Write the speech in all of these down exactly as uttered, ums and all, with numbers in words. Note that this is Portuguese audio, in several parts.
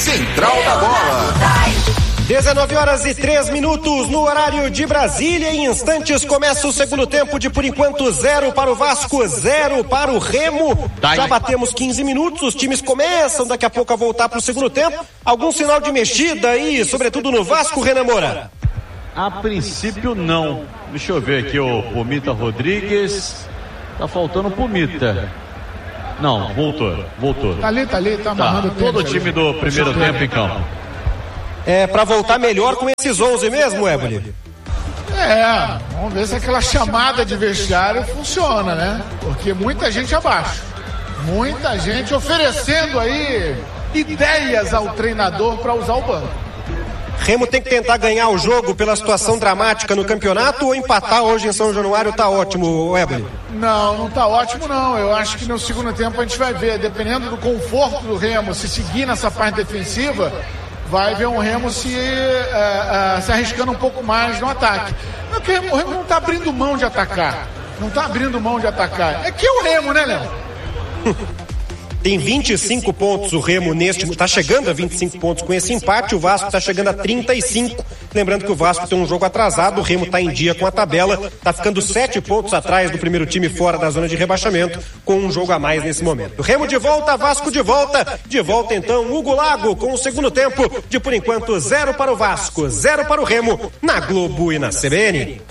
Central da Bola. dezenove horas e três minutos no horário de Brasília. Em instantes começa o segundo tempo de, por enquanto, zero para o Vasco, zero para o Remo. Já batemos quinze minutos, os times começam daqui a pouco a voltar para o segundo tempo. Algum sinal de mexida aí, sobretudo no Vasco, Renan Moura? A princípio não. Deixa eu ver aqui o Pumita Rodrigues. Tá faltando o Pumita. Não, voltou, voltou. Tá ali, tá ali, tá amarrando tá, todo o time do primeiro tempo em campo. É pra voltar melhor com esses onze mesmo, Éboli? É, vamos ver se aquela chamada de vestiário funciona, né? Porque muita gente abaixo. Muita gente oferecendo aí ideias ao treinador para usar o banco. Remo tem que tentar ganhar o jogo pela situação dramática no campeonato ou empatar hoje em São Januário tá ótimo, Éboli? Não, não tá ótimo não. Eu acho que no segundo tempo a gente vai ver, dependendo do conforto do Remo, se seguir nessa parte defensiva, vai ver um Remo se, uh, uh, se arriscando um pouco mais no ataque. O Remo, o Remo não tá abrindo mão de atacar. Não tá abrindo mão de atacar. É que é o Remo, né, Léo? Tem vinte e cinco pontos o Remo neste... Tá chegando a vinte e cinco pontos com esse empate. O Vasco tá chegando a trinta e cinco. Lembrando que o Vasco tem um jogo atrasado. O Remo tá em dia com a tabela. Tá ficando sete pontos atrás do primeiro time fora da zona de rebaixamento, com um jogo a mais nesse momento. Remo de volta, Vasco de volta. De volta então Hugo Lago com o segundo tempo de, por enquanto, zero para o Vasco, zero para o Remo, na Globo e na C B N.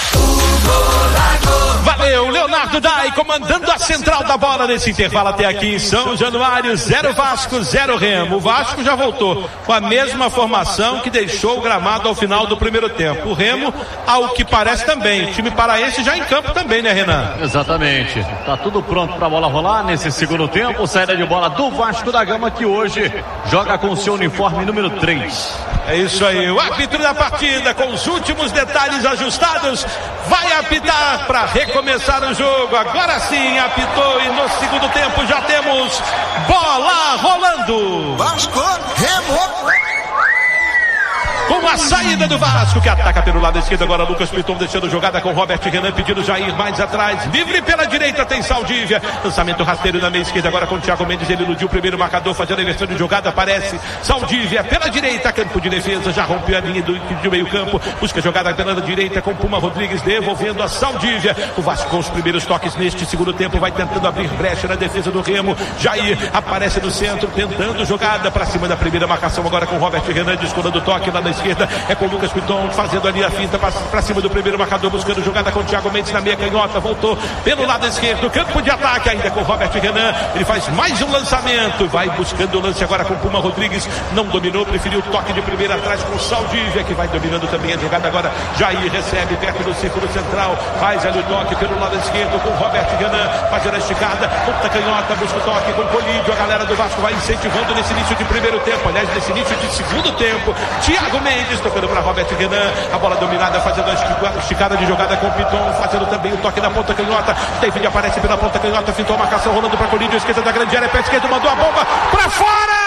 Valeu, Leonardo Dai comandando a central da bola nesse intervalo até aqui em São Januário. Zero Vasco, zero Remo. O Vasco já voltou com a mesma formação que deixou o gramado ao final do primeiro tempo. O Remo, ao que parece também. O time paraense já em campo também, né, Renan? Exatamente. Tá tudo pronto pra bola rolar nesse segundo tempo. Saída de bola do Vasco da Gama, que hoje joga com seu uniforme número três. É isso aí. O árbitro da partida, com os últimos detalhes ajustados, vai apitar para recomeçar o jogo. Agora sim apitou e no segundo tempo já temos bola rolando. Vasco, Remo. Com a saída do Vasco, que ataca pelo lado esquerdo agora, Lucas Piton deixando jogada com Robert Renan, pedindo Jair mais atrás, livre pela direita, tem Saldívia, lançamento rasteiro na meia esquerda agora com o Thiago Mendes, ele iludiu o primeiro marcador, fazendo a inversão de jogada, aparece Saldívia pela direita, campo de defesa, já rompeu a linha do, do meio campo, busca jogada pela direita com Puma Rodrigues, devolvendo a Saldívia. O Vasco com os primeiros toques neste segundo tempo, vai tentando abrir brecha na defesa do Remo. Jair aparece no centro, tentando jogada para cima da primeira marcação, agora com Robert Renan, descolando o toque lá na esquerda, é com o Lucas Piton fazendo ali a finta para cima do primeiro marcador, buscando jogada com o Thiago Mendes na meia canhota, voltou pelo lado esquerdo, campo de ataque ainda com o Robert Renan, ele faz mais um lançamento, vai buscando o lance agora com o Puma Rodrigues, não dominou, preferiu o toque de primeira atrás com o Saldívia, que vai dominando também a jogada agora. Jair recebe perto do círculo central, faz ali o toque pelo lado esquerdo com o Robert Renan, fazendo a esticada, ponta canhota, busca o toque com o Colídio, a galera do Vasco vai incentivando nesse início de primeiro tempo, aliás nesse início de segundo tempo. Thiago Mendes tocando para Robert Renan, a bola dominada, fazendo a esticada de jogada com o Piton, fazendo também o toque na ponta canhota. David aparece pela ponta canhota, fintou a marcação, rolando para Colídio, esquerda da grande área, pé esquerdo, mandou a bomba para fora!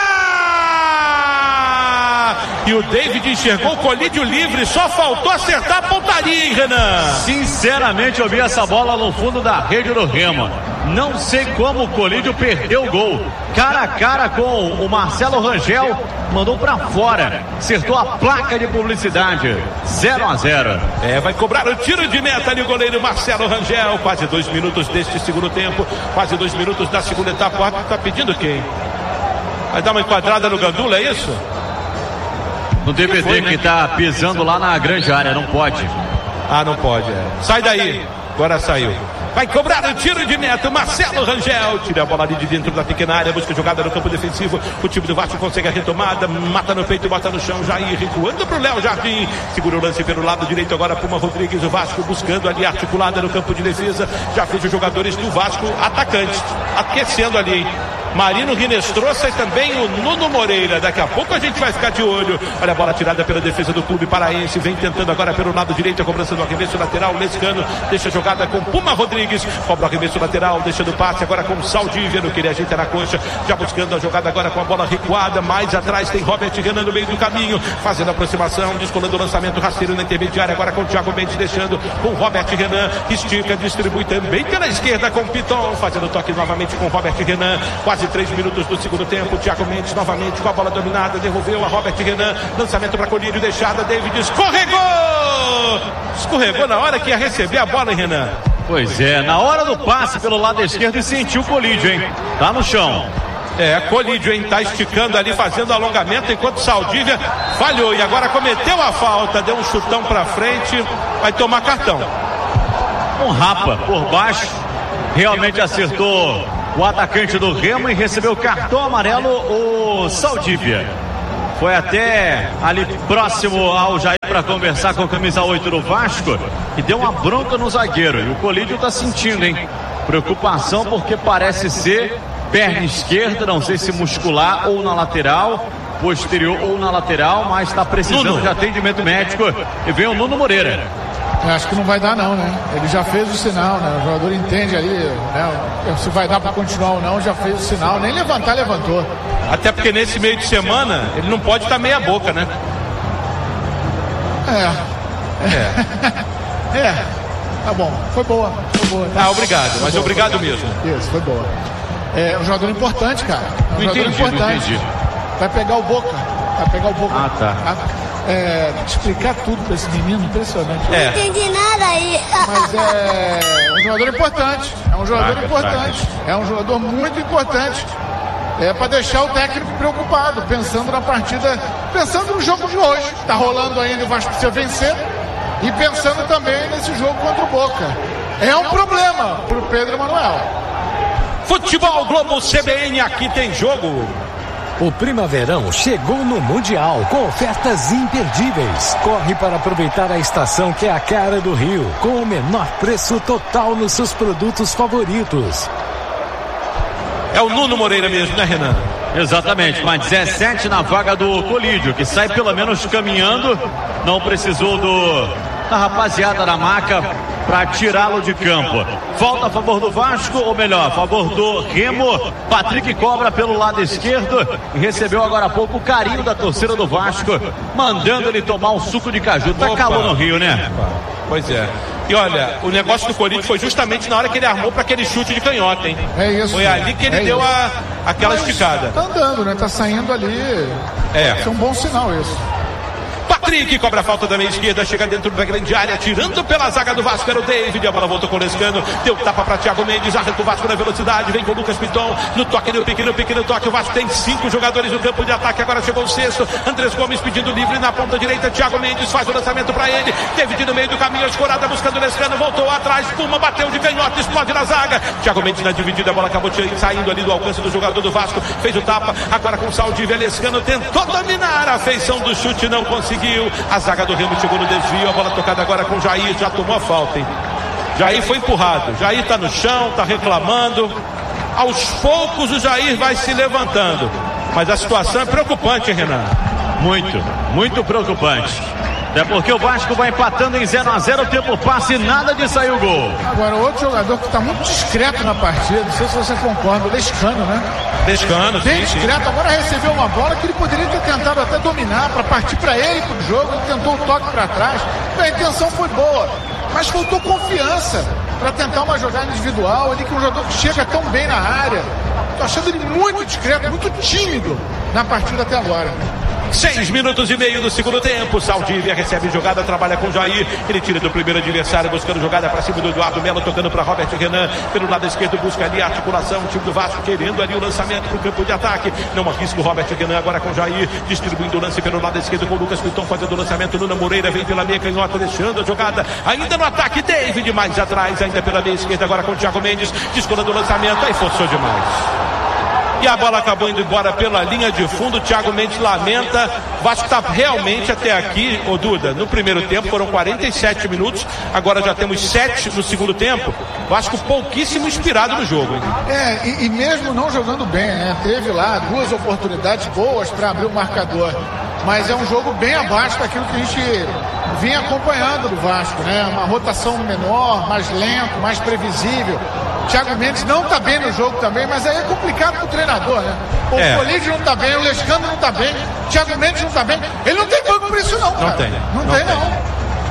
E o David enxergou o Colídio livre, só faltou acertar a pontaria, hein, Renan? Sinceramente, eu vi essa bola no fundo da rede do Remo. Não sei como o Colídio perdeu o gol. Cara a cara com o Marcelo Rangel, mandou pra fora, acertou a placa de publicidade. Zero a zero. É, vai cobrar o tiro de meta ali o goleiro Marcelo Rangel. Quase dois minutos deste segundo tempo, quase dois minutos da segunda etapa. O árbitro tá pedindo quem? Vai dar uma enquadrada no Gandula, é isso? No D V D foi, né? Que tá pisando lá na grande área, não pode. Ah, não pode, é. Sai daí, agora saiu. Vai cobrar o tiro de meta, Marcelo Rangel. Tira a bola ali de dentro da pequena área, busca jogada no campo defensivo. O time do Vasco consegue a retomada, mata no peito e bota no chão. Jair recuando pro Léo Jardim. Segura o lance pelo lado direito agora, Puma Rodrigues. O Vasco buscando ali articulada no campo de defesa. Já fez os jogadores do Vasco atacantes, aquecendo ali, hein? Marino Rinestrosa e também o Nuno Moreira. Daqui a pouco a gente vai ficar de olho. Olha a bola tirada pela defesa do clube paraense. Vem tentando agora pelo lado direito a cobrança do arremesso lateral. Lescano deixa a jogada com Puma Rodrigues. Cobra o arremesso lateral, deixando o passe agora com o Saldívia, no que ele ajeita na coxa. Já buscando a jogada agora com a bola recuada. Mais atrás tem Robert Renan no meio do caminho, fazendo a aproximação, descolando o lançamento rasteiro na intermediária. Agora com o Thiago Mendes deixando com o Robert Renan. Estica, distribui também pela esquerda com o Piton, fazendo toque novamente com o Robert Renan. Quase quase três minutos do segundo tempo. Thiago Mendes novamente com a bola dominada, devolveu a Robert Renan, lançamento para Colírio, deixada, David escorregou! Escorregou na hora que ia receber a bola, hein, Renan? Pois é, na hora do passe pelo lado esquerdo e sentiu o Colídio, hein? Tá no chão. É, Colídio, hein? Tá esticando ali, fazendo alongamento, enquanto Saldívia falhou e agora cometeu a falta, deu um chutão pra frente, vai tomar cartão. Um rapa por baixo, realmente acertou o atacante do Remo e recebeu cartão amarelo o Saldívia. Foi até ali próximo ao Jair para conversar com a camisa oito do Vasco e deu uma bronca no zagueiro. E o Colídio tá sentindo, hein? Preocupação porque parece ser perna esquerda, não sei se muscular ou na lateral, posterior ou na lateral, mas está precisando Nuno. de atendimento médico. E vem o Nuno Moreira. Acho que não vai dar não, né? Ele já fez o sinal, né? O jogador entende ali, né? Se vai dar para continuar ou não, já fez o sinal. Nem levantar, levantou. Até porque nesse meio de semana, ele não pode estar meia boca, né? É. É. É. Tá bom. Foi boa. Foi boa. Ah, obrigado. Foi mas boa, obrigado mesmo. Isso, foi boa. É um jogador importante, cara. É um não jogador entendi, importante. Não entendi. Vai pegar o Boca. Vai pegar o Boca. Ah, tá. É, explicar tudo pra esse menino, impressionante. É. Não entendi nada aí. Mas é um jogador importante. É um jogador Traga, importante. traga. É um jogador muito importante. É para deixar o técnico preocupado, pensando na partida, pensando no jogo de hoje. Tá rolando ainda, o Vasco precisa vencer. E pensando também nesse jogo contra o Boca. É um problema pro Pedro Manuel. Futebol Globo C B N, aqui tem jogo. O Primaverão chegou no Mundial com ofertas imperdíveis. Corre para aproveitar a estação que é a cara do Rio, com o menor preço total nos seus produtos favoritos. É o Nuno Moreira mesmo, né, Renan? Exatamente, mas dezessete na vaga do Colídio, que sai pelo menos caminhando, não precisou do da rapaziada da maca para tirá-lo de campo. Falta a favor do Vasco, ou melhor, a favor do Remo. Patrick cobra pelo lado esquerdo e recebeu agora há pouco o carinho da torcida do Vasco, mandando ele tomar um suco de caju. Tá calor no Rio, né? Pois é. E olha, o negócio do Corinthians foi justamente na hora que ele armou para aquele chute de canhota, hein? É isso. Foi ali que ele é deu isso. a, aquela Mas esticada. Tá andando, né? Tá saindo ali. É. Isso é um bom sinal isso. Patrick cobra a falta da meia esquerda, chega dentro da grande área, tirando pela zaga do Vasco, era o David, a bola voltou com o Lescano, deu tapa para Thiago Mendes, arranca o Vasco na velocidade, vem com o Lucas Piton, no toque, no pique, no pique, no toque, o Vasco tem cinco jogadores no campo de ataque, agora chegou o sexto, Andrés Gomes pedindo livre na ponta direita, Thiago Mendes faz o lançamento para ele, David no meio do caminho, a escorada buscando o Lescano, voltou atrás, Puma bateu de canhota, explode na zaga, Thiago Mendes na dividida, a bola acabou saindo ali do alcance do jogador do Vasco, fez o tapa, agora com o Saldívia, Lescano tentou dominar a feição do chute, não conseguiu, a zaga do Remo chegou no desvio, a bola tocada agora com o Jair, já tomou a falta, hein? Jair foi empurrado, Jair tá no chão, tá reclamando, aos poucos o Jair vai se levantando, mas a situação é preocupante, hein, Renan? Muito, muito preocupante. É porque o Vasco vai empatando em zero a zero, tempo passe, nada de sair o gol. Agora, outro jogador que está muito discreto na partida, não sei se você concorda, o Lescano, né? Lescano, bem sim, discreto, sim. Agora recebeu uma bola que ele poderia ter tentado até dominar para partir para ele pro jogo, ele tentou o toque para trás, a intenção foi boa, mas faltou confiança para tentar uma jogada individual, ali que um jogador que chega tão bem na área. Tô achando ele muito discreto, muito tímido na partida até agora. Seis minutos e meio do segundo tempo. Saldívia recebe jogada, trabalha com Jair. Ele tira do primeiro adversário, buscando jogada para cima do Eduardo Melo, tocando para Robert Renan. Pelo lado esquerdo, busca ali a articulação. O time do Vasco querendo ali o lançamento para o campo de ataque. Não arrisca o Robert Renan agora com Jair, distribuindo o lance pelo lado esquerdo com o Lucas Piton fazendo o lançamento. Nuno Moreira vem pela meia canhota, deixando a jogada. Ainda no ataque, David mais atrás, ainda pela meia esquerda, agora com o Thiago Mendes, descolando o lançamento. Aí forçou demais. E a bola acabou indo embora pela linha de fundo. O Thiago Mendes lamenta. O Vasco está realmente até aqui, ô Duda, no primeiro tempo foram quarenta e sete minutos, agora já temos sete no segundo tempo. O Vasco pouquíssimo inspirado no jogo, hein? É, e, e mesmo não jogando bem, né? Teve lá duas oportunidades boas para abrir o marcador, mas é um jogo bem abaixo daquilo que a gente vinha acompanhando do Vasco, né? Uma rotação menor, mais lento, mais previsível. Thiago Mendes não tá bem no jogo também, mas aí é complicado pro treinador, né? O é. Colídio não tá bem, o Lescano não tá bem, o Thiago Mendes não tá bem. Ele não tem banco por isso não, cara. Não tem. Não, não tem, tem, não.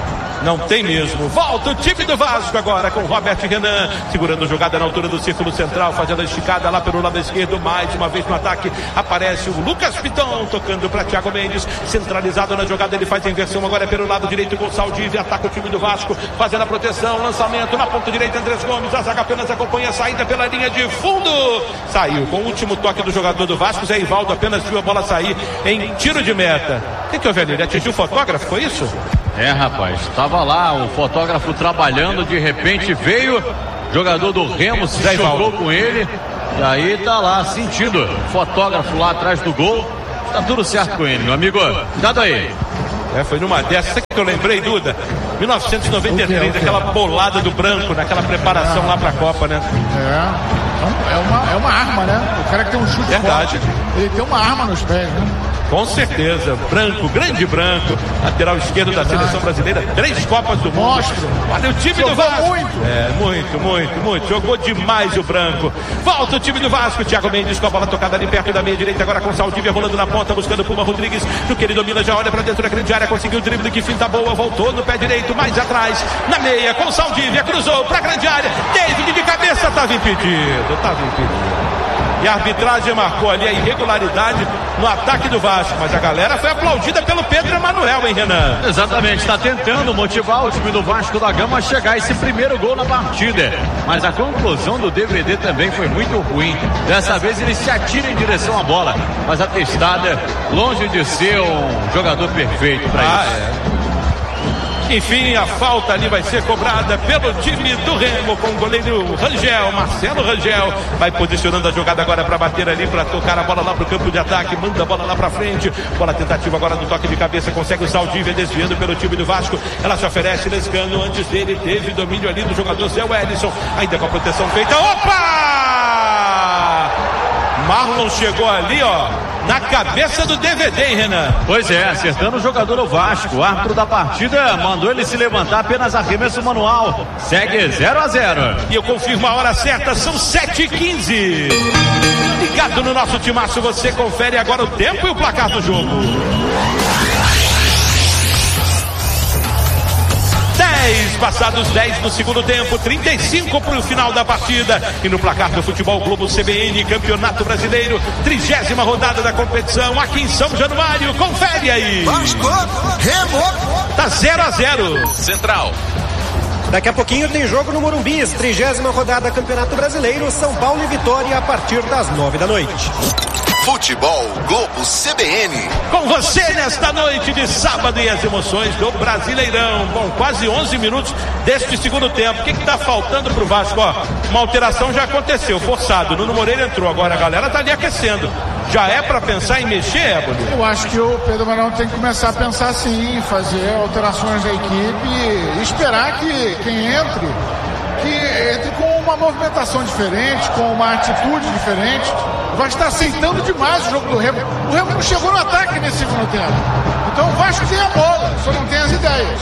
Não tem mesmo. Volta o time do Vasco agora com Robert Renan, segurando jogada na altura do círculo central, fazendo a esticada lá pelo lado esquerdo, mais uma vez no ataque, aparece o Lucas Piton, tocando para Thiago Mendes, centralizado na jogada, ele faz a inversão, agora é pelo lado direito com o Saldívia, ataca o time do Vasco, fazendo a proteção, lançamento na ponta direita, Andrés Gomes, a zaga apenas acompanha a saída pela linha de fundo, saiu com o último toque do jogador do Vasco, Zé Ivaldo apenas viu a bola sair em tiro de meta. O que que houve ali? Ele atingiu o fotógrafo, foi isso? É, rapaz, estava lá o fotógrafo trabalhando, de repente veio, jogador do Remo se Zé chocou Ivaldo. com ele, e aí tá lá sentindo, fotógrafo lá atrás do gol, tá tudo certo com ele, meu amigo, cuidado aí. É, foi numa dessas, sabe que eu lembrei, Duda? mil novecentos e noventa e três, O quê, o quê? aquela bolada do branco, naquela preparação lá pra Copa, né? É, é uma, é uma arma, né? O cara que tem um chute Verdade. forte, ele tem uma arma nos pés, né? Com certeza, branco, grande branco, lateral esquerdo da seleção brasileira, três Copas do Mundo. Monstro. Olha o time Jogou do Vasco. muito. É, muito, muito, muito. Jogou demais o branco. Volta o time do Vasco, Thiago Mendes com a bola tocada ali perto da meia direita, agora com o Saldívia rolando na ponta, buscando Puma Rodrigues, no que ele domina, já olha pra dentro da grande área, conseguiu o drible, que finta boa, voltou no pé direito, mais atrás, na meia, com o Saldívia, cruzou pra grande área, David de cabeça, tava impedido, tava impedido. E a arbitragem marcou ali a irregularidade no ataque do Vasco, mas a galera foi aplaudida pelo Pedro Emanuel, hein, Renan? Exatamente, está tentando motivar o time do Vasco da Gama a chegar a esse primeiro gol na partida, mas a conclusão do D V D também foi muito ruim. Dessa vez ele se atira em direção à bola, mas a testada, longe de ser um jogador perfeito para Ah, isso. é. Enfim, a falta ali vai ser cobrada pelo time do Remo, com o goleiro Rangel, Marcelo Rangel, vai posicionando a jogada agora para bater ali, para tocar a bola lá pro campo de ataque, manda a bola lá para frente, bola tentativa agora do toque de cabeça, consegue o Saldívia desviando pelo time do Vasco, ela se oferece, Lescano, antes dele teve domínio ali do jogador Zé Wellison, ainda com a proteção feita, opa! Marlon chegou ali, ó, na cabeça do D V D, hein, Renan? Pois é, acertando o jogador do Vasco. O árbitro da partida mandou ele se levantar, apenas arremesso manual. Segue zero a zero. E eu confirmo a hora certa, são sete e quinze. Ligado no nosso timaço, você confere agora o tempo e o placar do jogo. dez, passados dez no segundo tempo, trinta e cinco para o final da partida. E no placar do Futebol Globo C B N, Campeonato Brasileiro, trigésima rodada da competição, aqui em São Januário. Confere aí. Vasco, Remo. Tá zero a zero. Central. Daqui a pouquinho tem jogo no Morumbi, trigésima rodada Campeonato Brasileiro, São Paulo e Vitória a partir das nove da noite. Futebol Globo C B N. Com você nesta noite de sábado e as emoções do Brasileirão. Bom, quase onze minutos deste segundo tempo. O que está faltando pro Vasco? Ó, uma alteração já aconteceu, forçado. Nuno Moreira entrou, agora a galera tá ali aquecendo. Já é para pensar em mexer, Éboli? Eu acho que o Pedro Manuel tem que começar a pensar assim, fazer alterações da equipe e esperar que quem entre, que entre com uma movimentação diferente, com uma atitude diferente. Vai estar aceitando demais o jogo do Remo. O Remo não chegou no ataque nesse segundo tempo. Então o Vasco tem a bola, só não tem as ideias.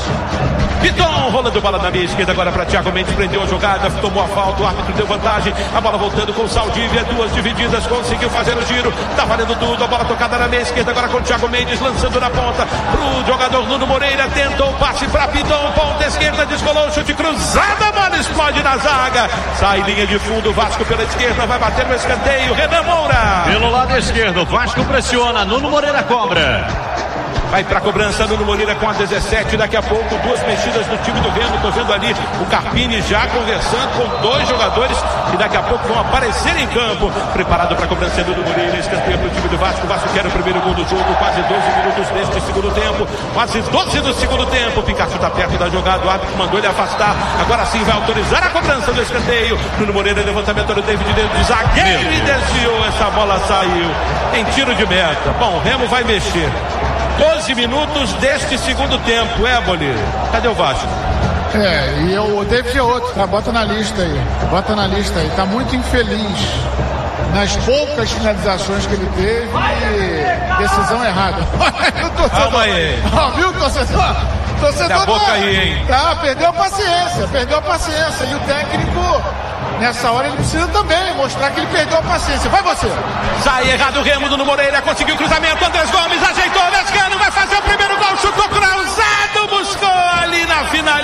Piton, rolando bola na minha esquerda agora para Thiago Mendes, prendeu a jogada, tomou a falta, o árbitro deu vantagem, a bola voltando com o Saldívia, duas divididas, conseguiu fazer o giro, tá valendo tudo, a bola tocada na minha esquerda agora com o Thiago Mendes, lançando na ponta pro jogador Nuno Moreira, tentou o passe para Piton, ponta esquerda, descolou o chute cruzado, a bola explode na zaga, sai linha de fundo, Vasco pela esquerda, vai bater no escanteio, Renan Moura. Pelo lado esquerdo, Vasco pressiona, Nuno Moreira cobra. Vai pra cobrança, Nuno Moreira com a dezessete, daqui a pouco duas mexidas no time do Remo, tô vendo ali o Carpini já conversando com dois jogadores que daqui a pouco vão aparecer em campo, preparado pra cobrança, Nuno Moreira, escanteio pro time do Vasco, o Vasco quer o primeiro gol do jogo, quase doze minutos deste segundo tempo, quase doze do segundo tempo, Pikachu tá perto da jogada, o árbitro mandou ele afastar, agora sim vai autorizar a cobrança do escanteio, Nuno Moreira, levantamento do David de zagueiro e desviou, essa bola saiu em tiro de meta. Bom, o Remo vai mexer. doze minutos deste segundo tempo, Éboli. Cadê o Vasco? É, e o David é outro, tá? Bota na lista aí. Bota na lista aí. Tá muito infeliz nas poucas finalizações que ele teve e decisão errada. Calma aí. Ó, viu, torcedor? Torcedor. Olha a boca aí, hein? Tá, perdeu a paciência, perdeu a paciência. E o técnico, nessa hora, ele precisa também mostrar que ele perdeu a paciência. Vai você. Sai errado o Remo, Nuno Moreira conseguiu o cruzamento, Andrés Gomes ajeitou, Lescano vai fazer o primeiro gol, chutou cruzado, buscou ali na final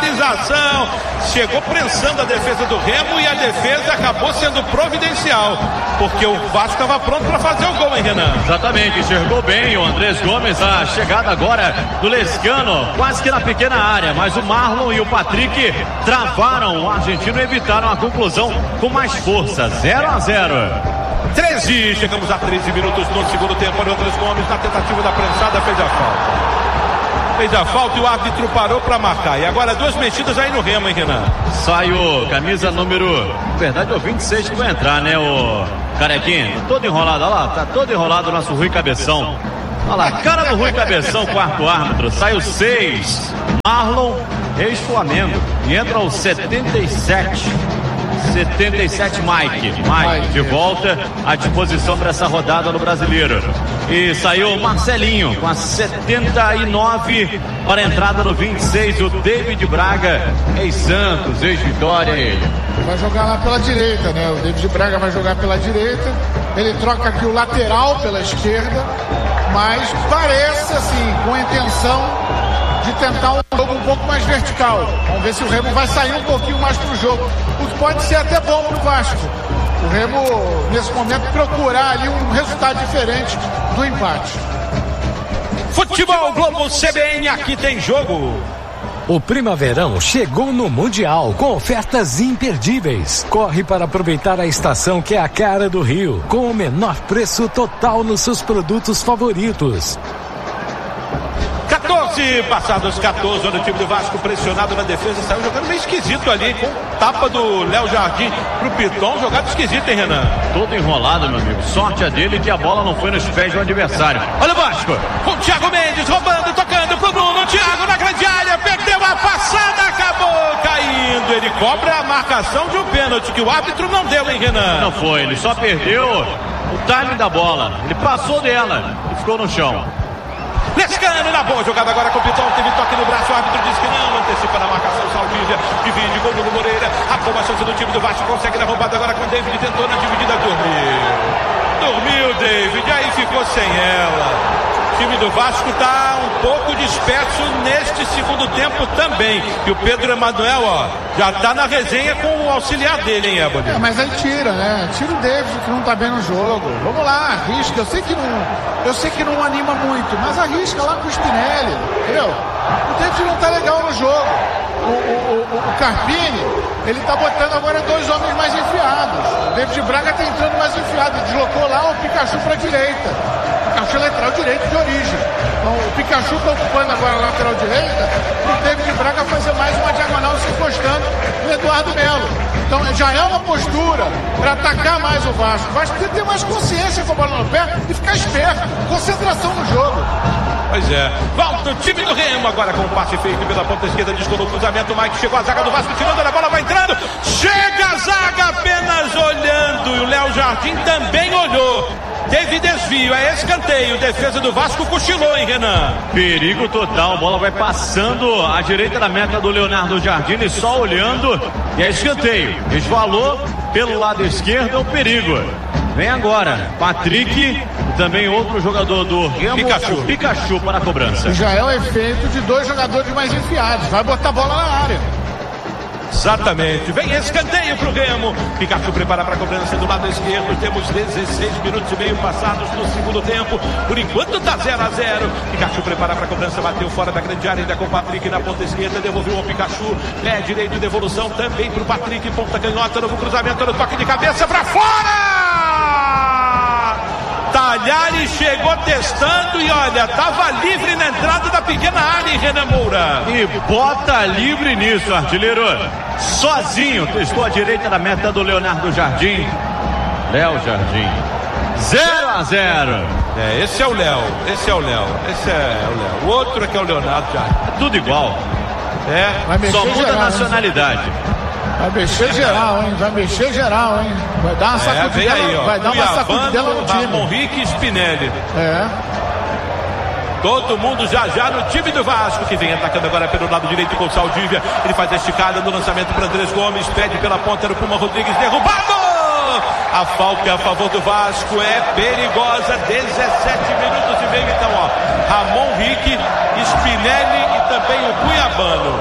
chegou prensando a defesa do Remo e a defesa acabou sendo providencial, porque o Vasco estava pronto para fazer o gol, hein, Renan? Exatamente, enxergou bem o Andrés Gomes, a chegada agora do Lescano, quase que na pequena área, mas o Marlon e o Patrick travaram o argentino e evitaram a conclusão com mais força. Zero a zero. treze, chegamos a treze minutos no segundo tempo. O Andrés Gomes, na tentativa da prensada, fez a falta. Fez a falta e o árbitro parou para marcar. E agora duas mexidas aí no Remo, hein, Renan? Sai o camisa número, na verdade, o vinte e seis que vai entrar, né, o Carequinha? Todo enrolado, olha lá, tá todo enrolado o nosso Rui Cabeção. Olha lá, cara do Rui Cabeção, quarto árbitro. Sai o seis, Marlon, ex-Flamengo. E entra o setenta e sete. setenta e sete, Mike. Mike, de volta à disposição para essa rodada no Brasileiro. E saiu o Marcelinho com a setenta e nove para a entrada no vinte e seis, o David Braga, ex-Santos, ex-Vitória, ele. Vai jogar lá pela direita, né? O David Braga vai jogar pela direita. Ele troca aqui o lateral pela esquerda, mas parece assim, com a intenção de tentar um jogo um pouco mais vertical. Vamos ver se o Remo vai sair um pouquinho mais pro jogo, o que pode ser até bom pro Vasco. O Remo, nesse momento, procurar ali um resultado diferente do empate. Futebol Globo C B N, aqui tem jogo. O Primaverão chegou no Mundial com ofertas imperdíveis. Corre para aproveitar a estação que é a cara do Rio, com o menor preço total nos seus produtos favoritos. quatorze, passados quatorze, onde o time do Vasco pressionado na defesa, saiu jogando meio esquisito ali, com tapa do Léo Jardim pro Piton, jogado esquisito, hein, Renan? Todo enrolado, meu amigo. Sorte a dele que a bola não foi nos pés do adversário. Olha o Vasco, com o Thiago Mendes, roubando, tocando pro Bruno, Thiago na grande área, perdeu a passada, acabou caindo. Ele cobra a marcação de um pênalti que o árbitro não deu, hein, Renan? Não foi, ele só perdeu o timing da bola. Ele passou dela e ficou no chão. Lescano na boa jogada agora com o Piton, teve toque no braço, o árbitro diz que não, antecipa na marcação Saldívia, divide, gol do Moreira, arrumou a chance do time do Vasco, consegue na roubada agora com o David, tentou na dividida, dormiu, dormiu David, aí ficou sem ela. O time do Vasco está um pouco disperso neste segundo tempo também, e o Pedro Emanuel, ó, já está na resenha com o auxiliar dele, hein, Éboli? É, mas aí tira, né? Tira o David que não tá bem no jogo. Vamos lá, arrisca. Eu sei que não, eu sei que não anima muito, mas arrisca lá com o Spinelli, entendeu? O David não tá legal no jogo. O, o, o, o Carpini, ele tá botando agora dois homens mais enfiados. O David Braga tá entrando mais enfiado, deslocou lá o Pikachu pra direita. O Pikachu é lateral direito de origem. Então o Pikachu tá ocupando agora a lateral direita pro David Braga fazer mais uma diagonal se encostando no Eduardo Melo. Então já é uma postura para atacar mais o Vasco. O Vasco tem que ter mais consciência com a bola no pé e ficar esperto. Concentração no jogo. Pois é, volta o time do Remo agora com o passe feito pela ponta esquerda, descolou o cruzamento, o Mike chegou a zaga do Vasco, tirando a bola, vai entrando, chega a zaga apenas olhando, e o Léo Jardim também olhou, teve desvio, é escanteio, defesa do Vasco cochilou, hein, Renan? Perigo total, bola vai passando à direita da meta do Leonardo Jardim, e só olhando, e é escanteio, esvalou pelo lado esquerdo, é o perigo. Vem agora, Patrick e também outro jogador do Remo, Pikachu. Pikachu para a cobrança. E já é o efeito de dois jogadores mais enfiados, vai botar a bola na área. Exatamente, vem escanteio pro Remo, Pikachu prepara para a cobrança do lado esquerdo, temos dezesseis minutos e meio passados no segundo tempo, por enquanto tá zero a zero, Pikachu prepara para a cobrança, bateu fora da grande área, ainda com o Patrick na ponta esquerda, devolveu ao Pikachu, pé direito, devolução também pro Patrick, ponta canhota, novo cruzamento, no toque de cabeça para fora! Talhares chegou testando e olha, tava livre na entrada da pequena área, em Renan Moura. E bota livre nisso, artilheiro. Sozinho, testou a direita da meta do Leonardo Jardim. Léo Jardim. zero a zero. É, esse é o Léo, esse é o Léo, esse é o Léo. O outro é que é o Leonardo Jardim. É tudo igual. É, só muda geral, a nacionalidade. Vai mexer geral, hein? Vai mexer geral, hein? Vai dar uma sacudidela, é, aí, ó, vai dar uma sacudidela no time. Ramon Rick e Spinelli. É. Todo mundo já já no time do Vasco, que vem atacando agora pelo lado direito com o Saldívia. Ele faz a esticada no lançamento para Andrés Gomes, pede pela ponta do Puma Rodrigues, derrubado! A falta a favor do Vasco é perigosa, dezessete minutos e meio. Então, ó, Ramon Rick, Spinelli e também o Cuiabano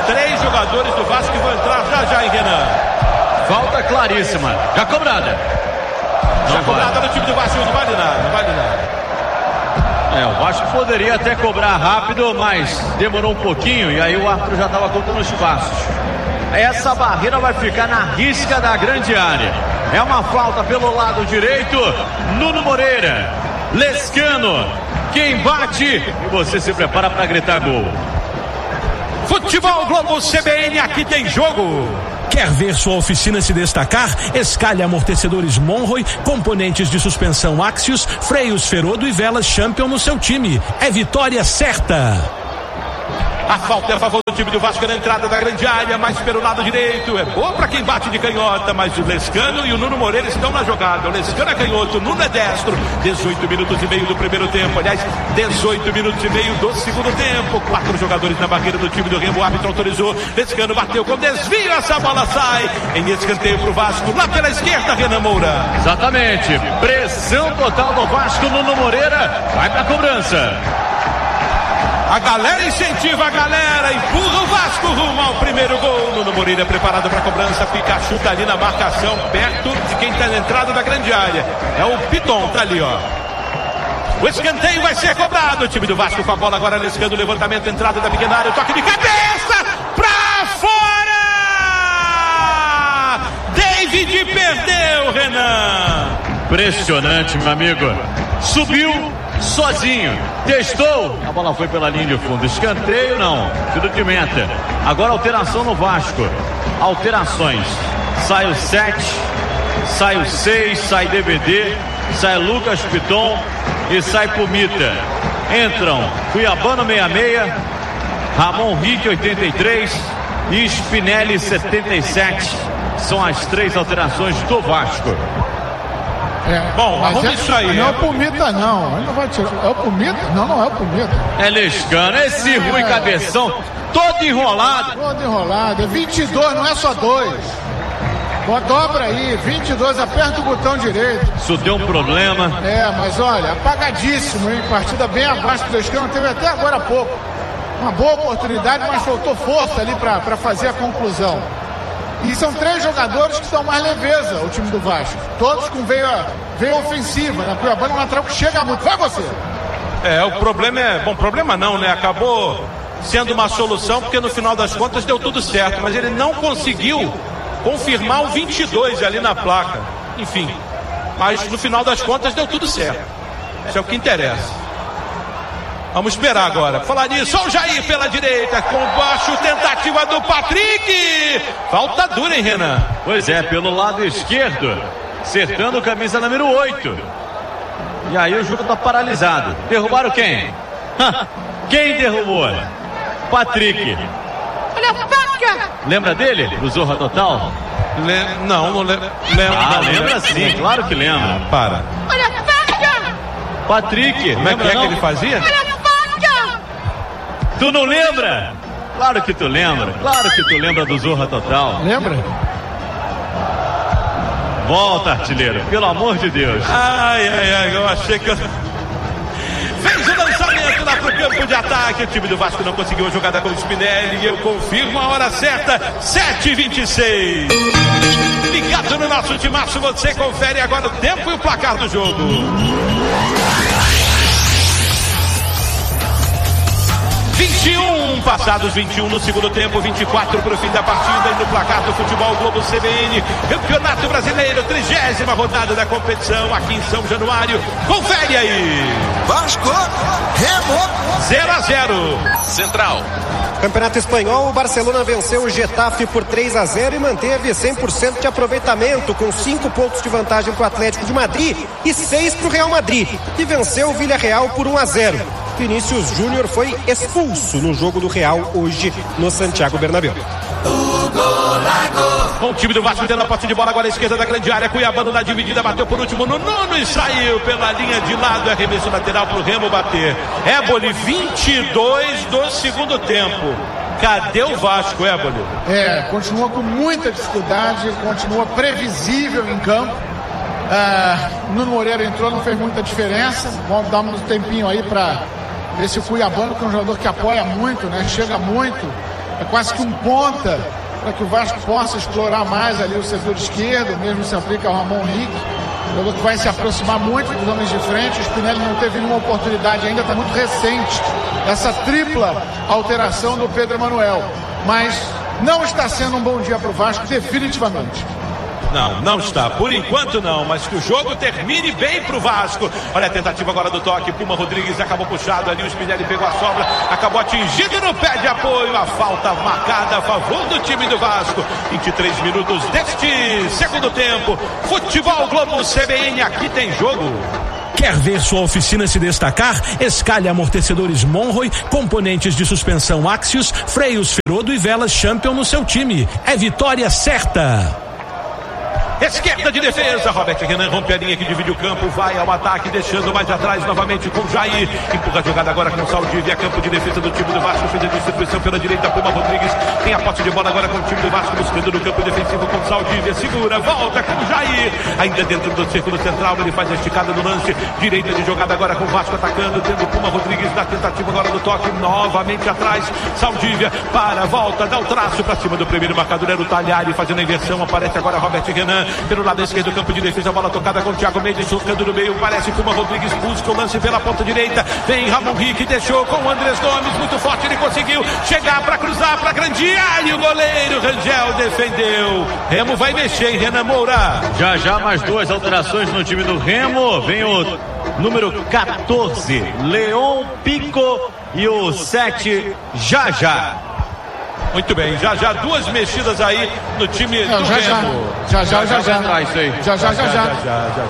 três jogadores do Vasco que vão entrar já já em Renan. Falta claríssima. Já cobrada. Já não cobrada vale. No time do Vasco, não vale nada, não vale nada. É, o Vasco poderia até cobrar rápido, mas demorou um pouquinho e aí o árbitro já estava contando os passos. Essa barreira vai ficar na risca da grande área. É uma falta pelo lado direito. Nuno Moreira, Lescano, quem bate e você se prepara para gritar gol. Futebol Globo C B N, aqui tem jogo. Quer ver sua oficina se destacar? Escalhe amortecedores Monroe, componentes de suspensão Axios, freios Ferodo e velas Champion no seu time. É vitória certa. A falta é a favor do time do Vasco na entrada da grande área, mais pelo lado direito. É boa para quem bate de canhota, mas o Lescano e o Nuno Moreira estão na jogada. O Lescano é canhoto, o Nuno é destro. dezoito minutos e meio do primeiro tempo. Aliás, dezoito minutos e meio do segundo tempo. Quatro jogadores na barreira do time do Remo. O árbitro autorizou. Lescano bateu com desvio. Essa bola sai em escanteio para o Vasco. Lá pela esquerda, Renan Moura. Exatamente. Pressão total do Vasco. Nuno Moreira vai para a cobrança. A galera incentiva a galera, empurra o Vasco rumo ao primeiro gol. Nuno Moreira preparado para a cobrança. Pikachu tá ali na marcação, perto de quem tá na entrada da grande área. É o Piton, tá ali, ó. O escanteio vai ser cobrado. O time do Vasco com a bola agora lescando o levantamento, entrada da pequena área, o toque de cabeça pra fora! David perdeu, Renan. Impressionante, meu amigo. Subiu sozinho, testou, a bola foi pela linha de fundo. Escanteio não, tiro de meta. Agora alteração no Vasco. Alterações. Sai o sete, sai o seis, sai D V D, sai Lucas Piton e sai Pumita. Entram Cuiabano sessenta e seis, Ramon Rick oitenta e três e Spinelli setenta e sete. São as três alterações do Vasco. É, bom, arruma é, isso aí. Não é é. o Pumita, não. Ele não vai tirar. É o Pumita? Não, não é o Pumita. É Lescano, esse é, Rui Cabeção, todo enrolado. Todo enrolado. É vinte e dois, não é só dois. Pô, dobra aí, vinte e dois, aperta o botão direito. Isso deu um problema. É, mas olha, apagadíssimo, hein? Partida bem abaixo do Lescano, teve até agora há pouco. Uma boa oportunidade, mas faltou força ali pra, pra fazer a conclusão. E são três jogadores que dão mais leveza o time do Vasco. Todos com veia, veia ofensiva, né? Cuiabano é um lateral que chega muito. Vai você! É, o problema é... Bom, problema não, né? Acabou sendo uma solução, porque no final das contas deu tudo certo. Mas ele não conseguiu confirmar o vinte e dois ali na placa. Enfim. Mas no final das contas deu tudo certo. Isso é o que interessa. Vamos esperar agora. Falar nisso, olha o Jair pela direita, com baixo, tentativa do Patrick. Falta dura, hein, Renan? Pois é, pelo lado esquerdo, acertando camisa número oito. E aí o jogo tá paralisado. Derrubaram quem? Quem derrubou? Patrick. Olha a faca! Lembra dele? Do Zorra Total? Le... Não, não lembro. Lembra, ah, lembra sim, claro que lembra. Ah, para. Olha a faca! Patrick. Como é que é que ele fazia? Tu não lembra? Claro que tu lembra. Claro que tu lembra do Zorra Total. Lembra? Volta, artilheiro. Pelo amor de Deus. Ai, ai, ai. Eu achei que eu... Fez o lançamento lá pro campo de ataque. O time do Vasco não conseguiu a jogada com o Spinelli. E eu confirmo a hora certa. sete e vinte e seis. Ligado no nosso timaço. Você confere agora o tempo e o placar do jogo. vinte e um, passados vinte e um no segundo tempo, vinte e quatro para o fim da partida, e no placar do Futebol Globo C B N, Campeonato Brasileiro, trigésima rodada da competição, aqui em São Januário. Confere aí. Vasco, Remo, zero a zero. Central. Campeonato Espanhol, o Barcelona venceu o Getafe por três a zero e manteve cem por cento de aproveitamento, com cinco pontos de vantagem para o Atlético de Madrid e seis para o Real Madrid, que venceu o Villarreal por um a zero. Vinícius Júnior foi expulso no jogo do Real hoje no Santiago Bernabéu. Com o time do Vasco tendo a posse de bola agora à esquerda da grande área, Cuiabano na dividida, bateu por último no Nuno e saiu pela linha de lado, arremesso lateral para o Remo bater. Éboli, vinte e dois do segundo tempo. Cadê o Vasco, Éboli? É, continua com muita dificuldade, continua previsível em campo. Ah, Nuno Moreira entrou, não fez muita diferença. Vamos dar um tempinho aí para esse Cuiabano, que é um jogador que apoia muito, né? Chega muito é quase que um ponta para que o Vasco possa explorar mais ali o setor esquerdo, mesmo se aplica ao Ramon Henrique, jogador que vai se aproximar muito dos homens de frente. O Spinelli não teve nenhuma oportunidade ainda, está muito recente essa tripla alteração do Pedro Emanuel, mas não está sendo um bom dia para o Vasco, definitivamente. Não, não está. Por enquanto não, mas que o jogo termine bem pro Vasco. Olha a tentativa agora do toque. Puma Rodrigues acabou puxado ali. O Spinelli pegou a sobra, acabou atingido no pé de apoio. A falta marcada a favor do time do Vasco. vinte e três minutos deste segundo tempo. Futebol Globo C B N, aqui tem jogo. Quer ver sua oficina se destacar? Escalhe amortecedores Monroy, componentes de suspensão Axios, freios Ferodo e velas Champion no seu time. É vitória certa. Esquerda de defesa, Robert Renan rompe a linha que divide o campo, vai ao ataque, deixando mais atrás novamente com Jair, empurra a jogada agora com o Saldívia, campo de defesa do time do Vasco, fez a distribuição pela direita, Puma Rodrigues tem a posse de bola agora com o time do Vasco, buscando no campo defensivo com o Saldívia, segura, volta com o Jair, ainda dentro do círculo central, ele faz a esticada no lance, direita de jogada agora com o Vasco atacando, tendo Puma Rodrigues na tentativa agora do toque, novamente atrás, Saldívia para, volta, dá o traço para cima do primeiro marcador, era o Talhari fazendo a inversão, aparece agora Robert Renan, pelo lado esquerdo do campo de defesa, a bola tocada com o Thiago Mendes, soltando no meio, parece Puma Rodrigues, busca o lance pela ponta direita, vem Ramon Henrique, deixou com o Andrés Gomes, muito forte, ele conseguiu chegar para cruzar, para grande área, o goleiro Rangel defendeu, Remo vai mexer, hein, Renan Moura? Já já mais duas alterações no time do Remo, vem o número quatorze, Leon Pico, e o sete, Já Já. Muito bem, já já duas mexidas aí no time Não, do já, Remo. Já já, já já. Já isso aí. Já já, já já. Já já,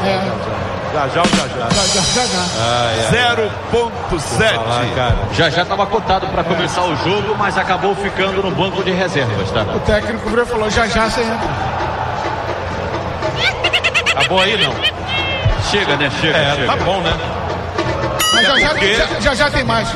já já. Já já, já já. zero ponto sete. Já já estava cotado para começar o jogo, mas acabou ficando no banco de reservas, tá? O técnico virou e falou, já já você entra. Acabou aí, não? Chega, né? Chega, É, chega. tá bom, né? Mas já, já, porque- já, já já tem mais.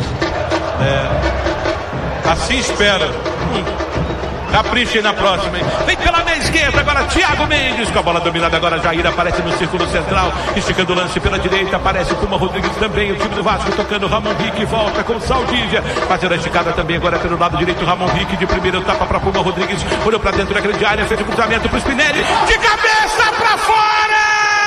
Assim espera. Hum. Caprichem na próxima, hein? Vem pela meia esquerda agora, Thiago Mendes com a bola dominada agora, Jair aparece no círculo central, esticando o lance pela direita, aparece Puma Rodrigues também, o time do Vasco tocando, Ramon Henrique volta com Saldívia, fazendo a esticada também agora pelo lado direito, Ramon Henrique de primeiro, tapa para Puma Rodrigues, olhou para dentro da grande área, fez o cruzamento pro Spinelli, de cabeça para fora!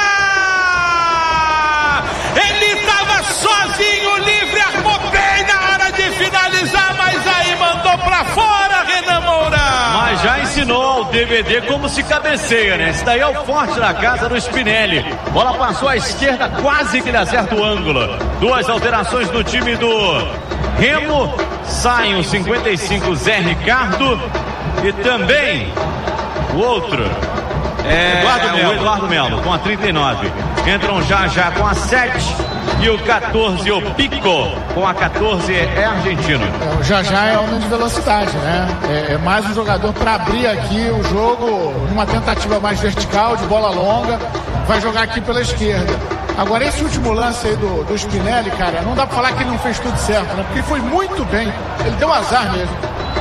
Ele estava sozinho, livre, armou bem na hora de finalizar, mas aí mandou para fora, Renan Moura! Mas já ensinou ao D V D como se cabeceia, né? Esse daí é o forte da casa do Spinelli. Bola passou à esquerda, quase que ele acerta o ângulo. Duas alterações no time do Remo. Saem o cinquenta e cinco, Zé Ricardo. E também o outro. É, Eduardo é Melo. o Eduardo Melo, com a trinta e nove. Entram já já com a sete. E o quatorze, o Pico, com a quatorze, é argentino. É, o já já é homem de velocidade, né? É, é mais um jogador para abrir aqui o jogo numa tentativa mais vertical, de bola longa. Vai jogar aqui pela esquerda. Agora, esse último lance aí do, do Spinelli, cara, não dá pra falar que ele não fez tudo certo, né? Porque foi muito bem. Ele deu azar mesmo.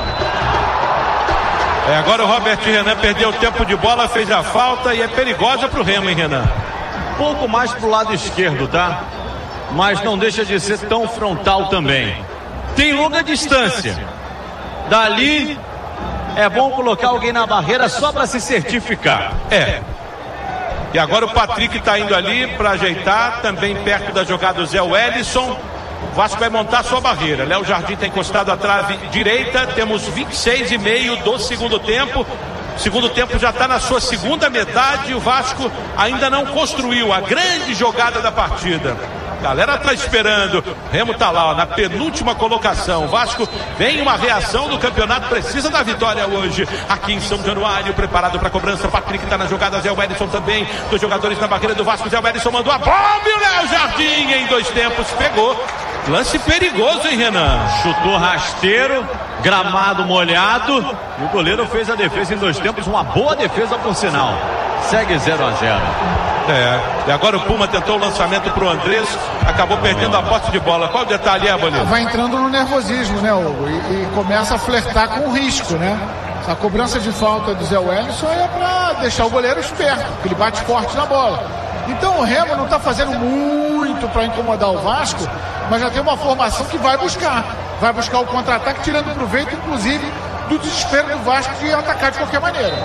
É, agora o Robert Renan perdeu o tempo de bola, fez a falta e é perigosa pro Remo, hein, Renan? Um pouco mais pro lado esquerdo, tá? Mas não deixa de ser tão frontal também. Tem longa distância. Dali é bom colocar alguém na barreira só para se certificar. É. E agora o Patrick tá indo ali para ajeitar, também perto da jogada do Zé Wellison. O Vasco vai montar sua barreira. Léo Jardim está encostado à trave direita. Temos vinte e seis e meio do segundo tempo. O segundo tempo já está na sua segunda metade. O Vasco ainda não construiu a grande jogada da partida. A galera tá esperando. O Remo tá lá, ó, na penúltima colocação. O Vasco vem uma reação do campeonato, precisa da vitória hoje. Aqui em São Januário, preparado para cobrança. Patrick tá na jogada, Zé Wellison também. Dois jogadores na barreira do Vasco. Zé Wellison mandou a bomba e o Léo Jardim em dois tempos pegou. Lance perigoso, hein, Renan? Chutou rasteiro, gramado molhado. E o goleiro fez a defesa em dois tempos. Uma boa defesa, por sinal. Segue zero a zero. É, e agora o Puma tentou o lançamento pro Andrés, acabou perdendo a posse de bola. Qual o detalhe é, Bolívar? Vai entrando no nervosismo, né, Hugo? E, e começa a flertar com o risco, né? A cobrança de falta do Zé Wellison é para deixar o goleiro esperto, porque ele bate forte na bola. Então o Remo não está fazendo muito para incomodar o Vasco, mas já tem uma formação que vai buscar. Vai buscar o contra-ataque, tirando proveito, inclusive, do desespero do Vasco de atacar de qualquer maneira.